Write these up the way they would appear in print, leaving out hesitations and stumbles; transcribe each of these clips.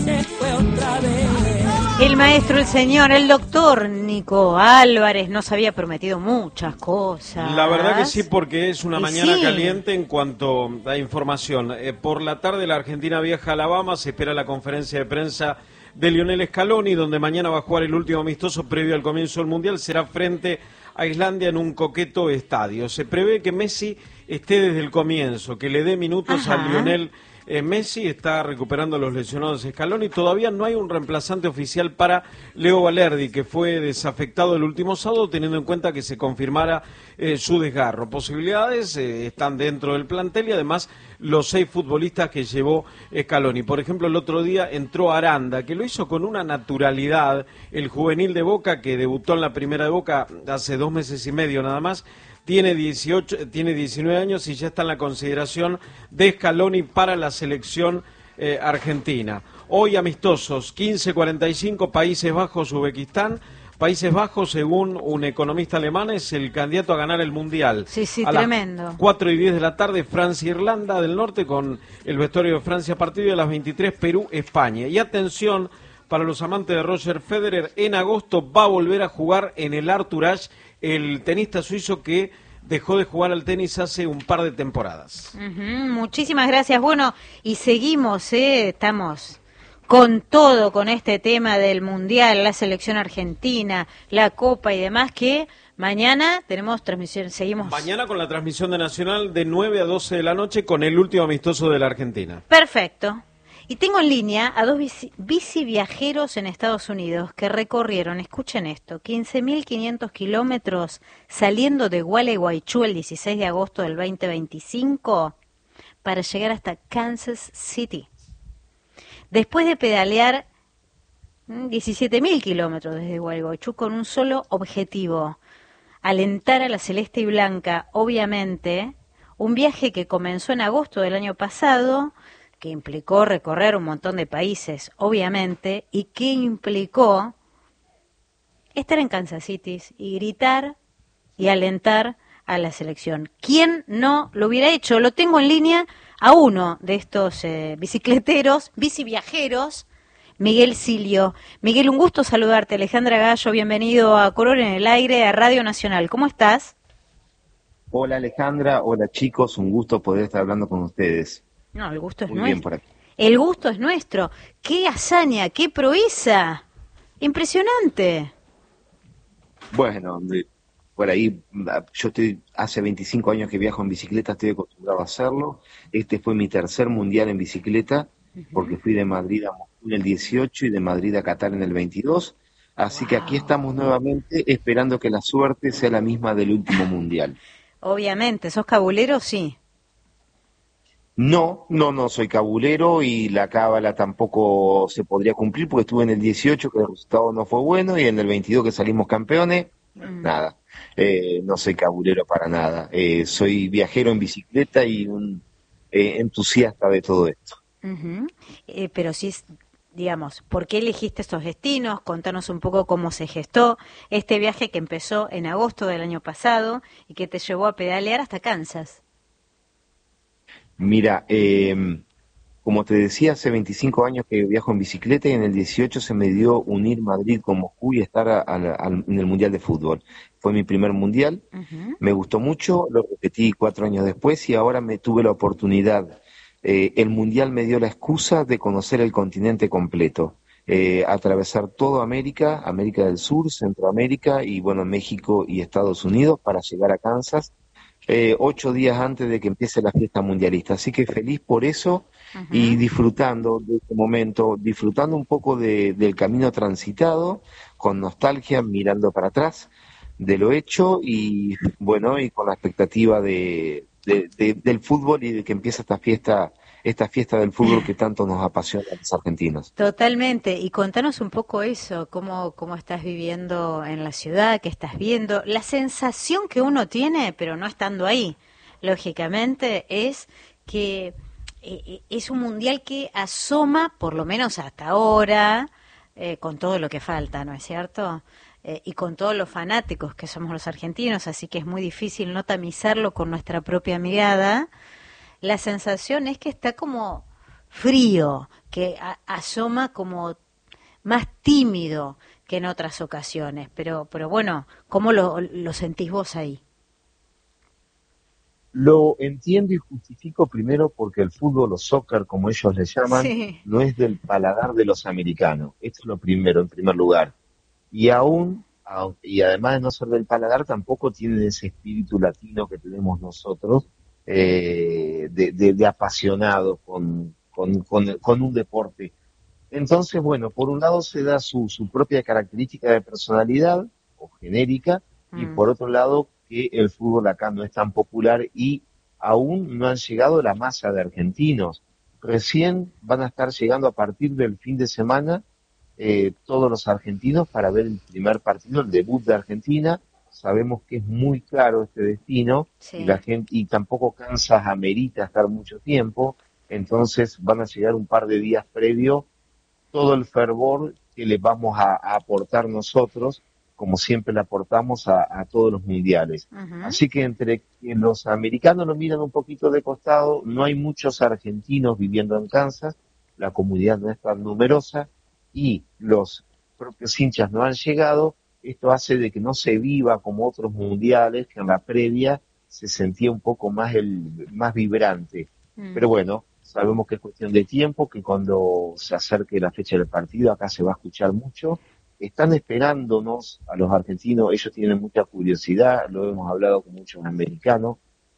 El maestro, el señor, el doctor Nico Álvarez nos había prometido muchas cosas. La verdad que sí, porque es una mañana sí, caliente en cuanto a información. Por la tarde la Argentina viaja a Alabama, se espera la conferencia de prensa de Lionel Scaloni, donde mañana va a jugar el último amistoso previo al comienzo del Mundial, será frente a Islandia en un coqueto estadio. Se prevé que Messi esté desde el comienzo, que le dé minutos a Lionel Messi. Está recuperando los lesionados Scaloni. Todavía no hay un reemplazante oficial para Leo Valerdi, que fue desafectado el último sábado, teniendo en cuenta que se confirmara su desgarro. Posibilidades están dentro del plantel y además los 6 futbolistas que llevó Scaloni. Por ejemplo, el otro día entró Aranda, que lo hizo con una naturalidad, el juvenil de Boca, que debutó en la primera de Boca hace 2 meses y medio nada más. Tiene 19 años y ya está en la consideración de Scaloni para la selección argentina. Hoy amistosos, 15:45, Países Bajos, Uzbekistán. Países Bajos, según un economista alemán, es el candidato a ganar el Mundial. Sí, a tremendo. Las 4:10 de la tarde, Francia-Irlanda del Norte, con el vestuario de Francia partido, y a las 23, Perú-España. Y atención, para los amantes de Roger Federer, en agosto va a volver a jugar en el Arthur Ashe, el tenista suizo que dejó de jugar al tenis hace un par de temporadas. Muchísimas gracias. Bueno, y seguimos, estamos con todo, con este tema del Mundial, la selección argentina, la Copa y demás, que mañana tenemos transmisión, seguimos. Mañana con la transmisión de Nacional de 9 a 12 de la noche con el último amistoso de la Argentina. Perfecto. Y tengo en línea a 2 biciviajeros en Estados Unidos que recorrieron, escuchen esto, 15.500 kilómetros saliendo de Gualeguaychú el 16 de agosto del 2025 para llegar hasta Kansas City. Después de pedalear 17.000 kilómetros desde Gualeguaychú con un solo objetivo, alentar a la celeste y blanca, obviamente, un viaje que comenzó en agosto del año pasado, que implicó recorrer un montón de países, obviamente, y que implicó estar en Kansas City y gritar y alentar a la selección. ¿Quién no lo hubiera hecho? Lo tengo en línea a uno de estos bicicleteros, biciviajeros, Miguel Silio. Miguel, un gusto saludarte. Alejandra Gallo, bienvenido a Color en el Aire, a Radio Nacional. ¿Cómo estás? Hola Alejandra, hola chicos, un gusto poder estar hablando con ustedes. No, el gusto es Muy nuestro. Bien por aquí. El gusto es nuestro. ¡Qué hazaña, qué proeza! Impresionante. Bueno, por ahí, yo hace 25 años que viajo en bicicleta, estoy acostumbrado a hacerlo. Este fue mi tercer mundial en bicicleta, porque fui de Madrid a Moscú en el 18 y de Madrid a Qatar en el 22. Así que aquí estamos nuevamente esperando que la suerte sea la misma del último mundial. Obviamente, ¿sos cabulero? Sí. No soy cabulero y la cábala tampoco se podría cumplir porque estuve en el 18 que el resultado no fue bueno y en el 22 que salimos campeones, nada, no soy cabulero para nada, soy viajero en bicicleta y un entusiasta de todo esto. Pero sí, digamos, ¿por qué elegiste estos destinos? Contanos un poco cómo se gestó este viaje que empezó en agosto del año pasado y que te llevó a pedalear hasta Kansas. Mira, como te decía, hace 25 años que viajo en bicicleta y en el 18 se me dio unir Madrid con Moscú y estar en el Mundial de Fútbol. Fue mi primer Mundial, me gustó mucho, lo repetí 4 años después y ahora me tuve la oportunidad. El Mundial me dio la excusa de conocer el continente completo, atravesar toda América, América del Sur, Centroamérica y bueno, México y Estados Unidos para llegar a Kansas. 8 días antes de que empiece la fiesta mundialista, así que feliz por eso y disfrutando de este momento, disfrutando un poco del camino transitado, con nostalgia, mirando para atrás de lo hecho y bueno, y con la expectativa del fútbol y de que empiece esta fiesta del fútbol que tanto nos apasiona a los argentinos. Totalmente, y contanos un poco eso, cómo estás viviendo en la ciudad, qué estás viendo, la sensación que uno tiene, pero no estando ahí, lógicamente, es que es un mundial que asoma, por lo menos hasta ahora, con todo lo que falta, ¿no es cierto?, y con todos los fanáticos que somos los argentinos, así que es muy difícil no tamizarlo con nuestra propia mirada. La sensación es que está como frío, que asoma como más tímido que en otras ocasiones. Pero bueno, ¿cómo lo sentís vos ahí? Lo entiendo y justifico primero porque el fútbol o soccer, como ellos le llaman, Sí. no es del paladar de los americanos. Esto es lo primero, en primer lugar. Y y además de no ser del paladar, tampoco tienen ese espíritu latino que tenemos nosotros, de apasionado con un deporte. Entonces, bueno, por un lado se da su propia característica de personalidad o genérica, y Mm, por otro lado que el fútbol acá no es tan popular y aún no han llegado la masa de argentinos. Recién van a estar llegando a partir del fin de semana todos los argentinos para ver el primer partido, el debut de Argentina. Sabemos que es muy caro este destino y la sí. gente, y tampoco Kansas amerita estar mucho tiempo, entonces van a llegar un par de días previo todo el fervor que le vamos a aportar nosotros, como siempre le aportamos a todos los mundiales. Ujú. Así que entre que los americanos lo miran un poquito de costado, no hay muchos argentinos viviendo en Kansas, la comunidad no es tan numerosa y los propios hinchas no han llegado. Esto hace de que no se viva como otros mundiales, que en la previa se sentía un poco más vibrante. Mm. Pero bueno, sabemos que es cuestión de tiempo, que cuando se acerque la fecha del partido acá se va a escuchar mucho. Están esperándonos a los argentinos, ellos tienen mucha curiosidad, lo hemos hablado con muchos americanos.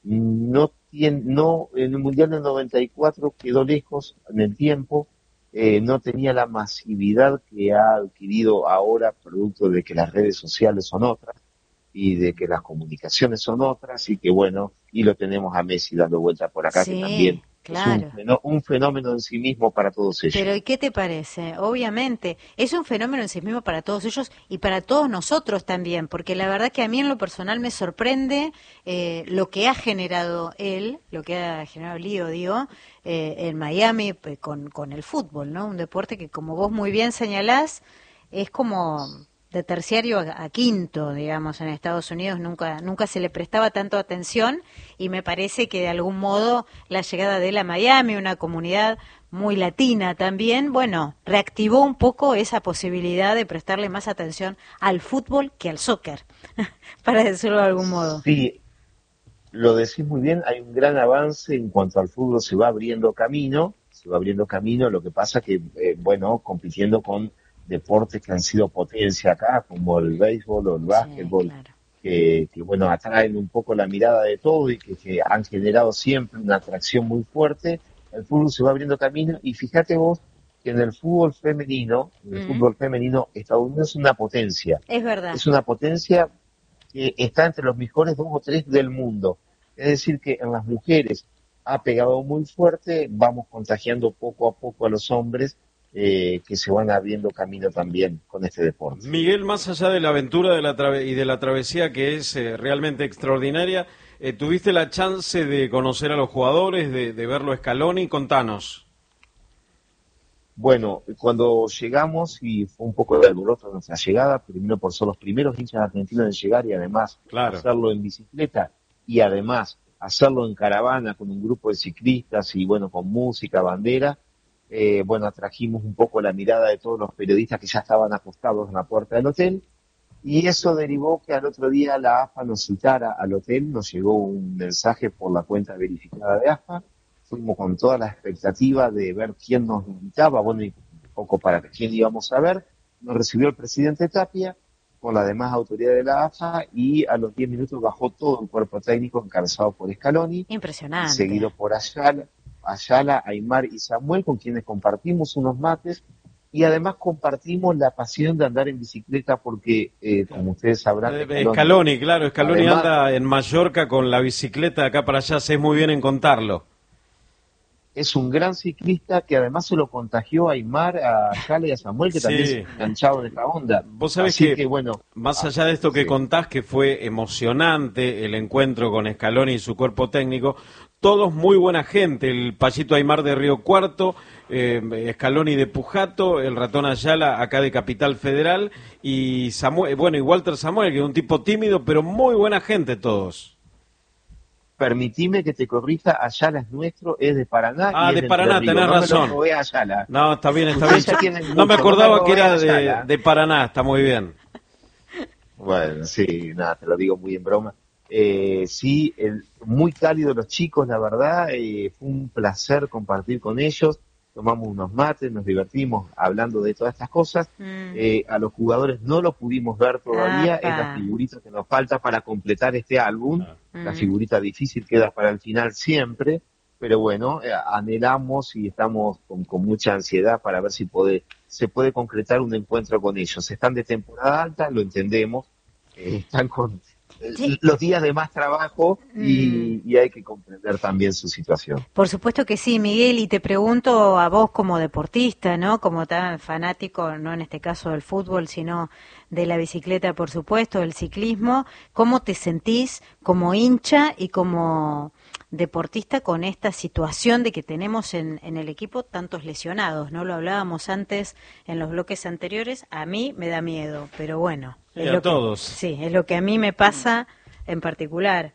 No, en el Mundial del 94 quedó lejos en el tiempo, no tenía la masividad que ha adquirido ahora, producto de que las redes sociales son otras y de que las comunicaciones son otras, y que bueno, y lo tenemos a Messi dando vuelta por acá, que también Sí, es claro. un fenómeno en sí mismo para todos Pero ellos. ¿y qué te parece? Obviamente, es un fenómeno en sí mismo para todos ellos y para todos nosotros también, porque la verdad que a mí en lo personal me sorprende lo que ha generado él, lo que ha generado Lío, digo, en Miami con el fútbol, ¿no? Un deporte que, como vos muy bien señalás, es como de terciario a quinto, digamos, en Estados Unidos nunca se le prestaba tanto atención y me parece que de algún modo la llegada de él a Miami, una comunidad muy latina también, bueno, reactivó un poco esa posibilidad de prestarle más atención al fútbol que al soccer, para decirlo de algún modo. Sí, lo decís muy bien, hay un gran avance en cuanto al fútbol, se va abriendo camino, lo que pasa que, bueno, compitiendo con deportes que han sido potencia acá, como el béisbol o el Sí, básquetbol, claro. bueno, atraen un poco la mirada de todo y que han generado siempre una atracción muy fuerte. El fútbol se va abriendo camino y fíjate vos que en el Mm, fútbol femenino, Estados Unidos es verdad. es una potencia que está entre los mejores dos o tres del mundo. Es decir, que en las mujeres ha pegado muy fuerte, vamos contagiando poco a poco a los hombres, que se van abriendo camino también con este deporte. Miguel, más allá de la aventura y de la travesía que es realmente extraordinaria, ¿tuviste la chance de conocer a los jugadores, de verlo a Scaloni? Contanos. Bueno, cuando llegamos, y fue un poco de alboroto nuestra llegada, primero por ser los primeros hinchas argentinos en llegar y además Claro. hacerlo en bicicleta y además hacerlo en caravana con un grupo de ciclistas y bueno, con música, bandera, bueno, atrajimos un poco la mirada de todos los periodistas que ya estaban acostados en la puerta del hotel, y eso derivó que al otro día la AFA nos citara al hotel, nos llegó un mensaje por la cuenta verificada de AFA, fuimos con toda la expectativa de ver quién nos invitaba, bueno, y un poco para quién íbamos a ver. Nos recibió el presidente Tapia con las demás autoridades de la AFA y a los 10 minutos bajó todo el cuerpo técnico encabezado por Scaloni y Impresionante. seguido por Ayala, Aymar y Samuel, con quienes compartimos unos mates y además compartimos la pasión de andar en bicicleta porque, como ustedes sabrán, Scaloni, Scaloni, claro, Scaloni además anda en Mallorca con la bicicleta de acá para allá, sé muy bien en contarlo. es un gran ciclista que además se lo contagió a Aymar, a Ayala y a Samuel, que también se Sí, han enganchado en esta onda. vos sabés Así que que bueno, más allá de esto que sí. contás, que fue emocionante el encuentro con Scaloni y su cuerpo técnico, todos muy buena gente, el Payito Aymar de Río Cuarto, Scaloni de Pujato, el Ratón Ayala acá de Capital Federal y Samuel, bueno, y Walter Samuel, que es un tipo tímido, pero muy buena gente todos. permitime que te corrija, Ayala es nuestro, es de Paraná. Ah, y es de Paraná, Entre Ríos. tenés No me razón. lo robé a Ayala. No, está bien, está Ustedes ya bien. tienen No me mucho, acordaba no me que robé era a Ayala. de Paraná, está muy bien. Bueno, sí, nada, te lo digo muy en broma. Sí, muy cálido los chicos, la verdad, fue un placer compartir con ellos. Tomamos unos mates, nos divertimos hablando de todas estas cosas. A los jugadores no los pudimos ver todavía, es la Apa. figurita que nos falta para completar este álbum. La Mm. figurita difícil queda para el final siempre, pero bueno, anhelamos y estamos con mucha ansiedad para ver si se puede concretar un encuentro con ellos. Están de temporada alta, lo entendemos, están con Sí. los días de más trabajo y hay que comprender también su situación. Por supuesto que sí, Miguel, y te pregunto a vos como deportista, ¿no? Como tan fanático, no en este caso del fútbol, sino de la bicicleta, por supuesto, del ciclismo, ¿cómo te sentís como hincha y como deportista con esta situación de que tenemos en el equipo tantos lesionados? ¿No? Lo hablábamos antes en los bloques anteriores, a mí me da miedo, pero bueno. Sí, Es a lo que, todos. sí, es lo que a mí me pasa en particular.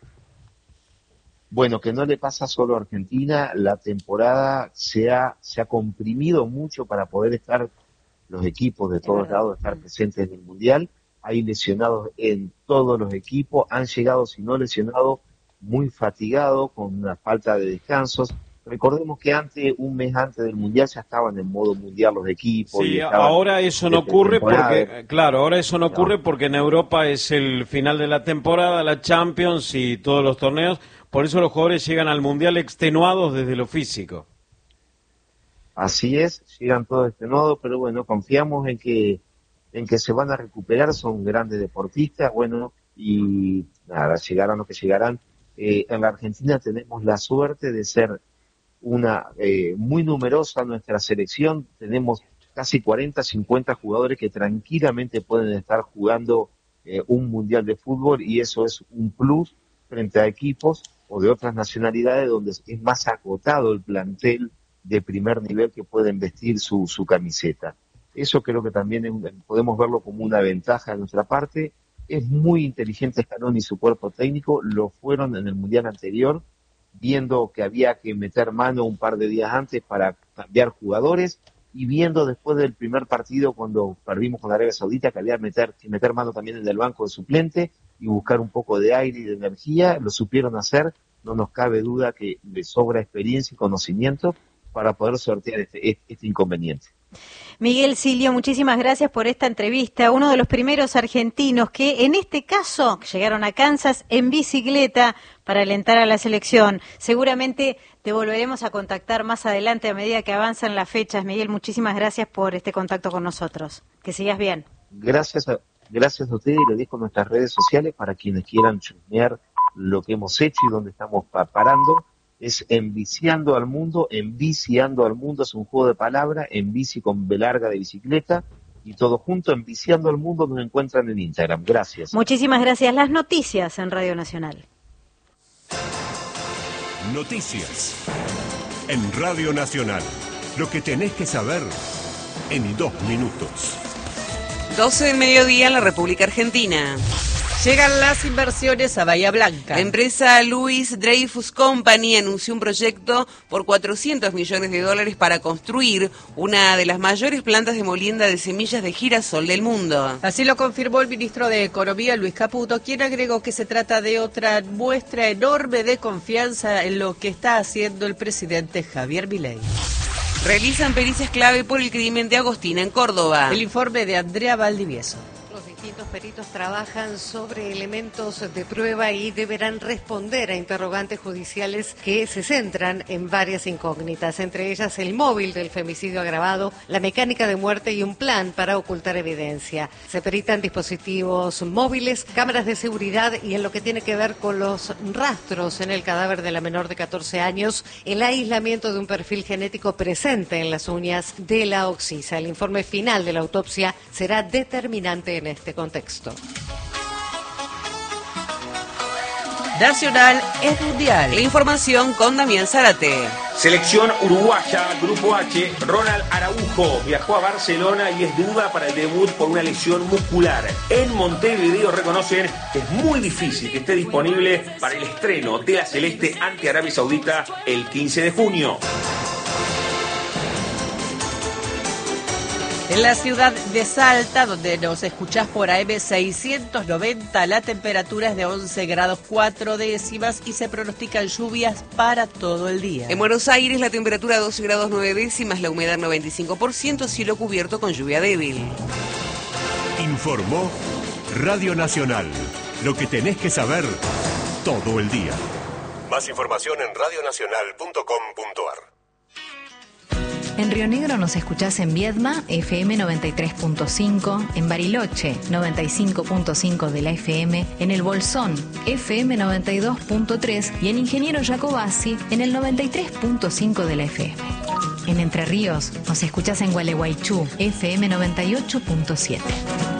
Bueno, que no le pasa solo a Argentina, la temporada se ha comprimido mucho para poder estar los equipos de Es todos verdad. lados, estar presentes en el Mundial. Hay lesionados en todos los equipos, han llegado, si no lesionados, muy fatigados, con una falta de descansos. Recordemos que un mes antes del Mundial ya estaban en modo Mundial los equipos y Sí, estaban ahora eso no de ocurre pretemporada. porque, claro, ahora eso no No. ocurre porque en Europa es el final de la temporada, la Champions y todos los torneos, por eso los jugadores llegan al Mundial extenuados desde lo físico. Así es, llegan todos extenuados, pero bueno, confiamos en que se van a recuperar, son grandes deportistas, bueno, y nada, llegarán lo que llegarán. En la Argentina tenemos la suerte de ser muy numerosa nuestra selección, tenemos casi 40, 50 jugadores que tranquilamente pueden estar jugando un mundial de fútbol y eso es un plus frente a equipos o de otras nacionalidades donde es más acotado el plantel de primer nivel que pueden vestir su camiseta. Eso creo que también podemos verlo como una ventaja de nuestra parte. Es muy inteligente Scaloni y su cuerpo técnico, lo fueron en el mundial anterior, viendo que había que meter mano un par de días antes para cambiar jugadores y viendo después del primer partido cuando perdimos con Arabia Saudita que había que meter mano también en el banco de suplente y buscar un poco de aire y de energía, lo supieron hacer, no nos cabe duda que les sobra experiencia y conocimiento para poder sortear este inconveniente. Miguel Silio, muchísimas gracias por esta entrevista. Uno de los primeros argentinos que en este caso llegaron a Kansas en bicicleta para alentar a la selección. Seguramente te volveremos a contactar más adelante a medida que avanzan las fechas. Miguel, muchísimas gracias por este contacto con nosotros. Que sigas bien. Gracias a ustedes y les dejo nuestras redes sociales para quienes quieran chusmear lo que hemos hecho y dónde estamos parando. Es Enviciando al Mundo, Enviciando al Mundo es un juego de palabras, en bici con B larga de bicicleta, y todo junto, Enviciando al Mundo, nos encuentran en Instagram. Gracias. Muchísimas gracias. Las noticias en Radio Nacional. Noticias en Radio Nacional. Lo que tenés que saber en 2 minutos. 12 del mediodía en la República Argentina. Llegan las inversiones a Bahía Blanca. La empresa Louis Dreyfus Company anunció un proyecto por $400 millones para construir una de las mayores plantas de molienda de semillas de girasol del mundo. Así lo confirmó el ministro de Economía, Luis Caputo, quien agregó que se trata de otra muestra enorme de confianza en lo que está haciendo el presidente Javier Milei. Realizan pericias clave por el crimen de Agostina en Córdoba. El informe de Andrea Valdivieso. Los distintos peritos trabajan sobre elementos de prueba y deberán responder a interrogantes judiciales que se centran en varias incógnitas, entre ellas el móvil del femicidio agravado, la mecánica de muerte y un plan para ocultar evidencia. Se peritan dispositivos móviles, cámaras de seguridad y en lo que tiene que ver con los rastros en el cadáver de la menor de 14 años, el aislamiento de un perfil genético presente en las uñas de la occisa. El informe final de la autopsia será determinante en este contexto. Nacional es mundial. La información con Damián Zárate. Selección uruguaya, Grupo H, Ronald Araujo viajó a Barcelona y es duda para el debut por una lesión muscular. En Montevideo reconocen que es muy difícil que esté disponible para el estreno de la Celeste ante Arabia Saudita el 15 de junio. En la ciudad de Salta, donde nos escuchás por AM 690, la temperatura es de 11 grados 4 décimas y se pronostican lluvias para todo el día. En Buenos Aires la temperatura 12 grados 9 décimas, la humedad 95%, cielo cubierto con lluvia débil. Informó Radio Nacional. Lo que tenés que saber todo el día. Más información en radionacional.com.ar. En Río Negro nos escuchás en Viedma, FM 93.5, en Bariloche, 95.5 de la FM, en El Bolsón, FM 92.3 y en Ingeniero Jacobasi, en el 93.5 de la FM. En Entre Ríos nos escuchás en Gualeguaychú, FM 98.7.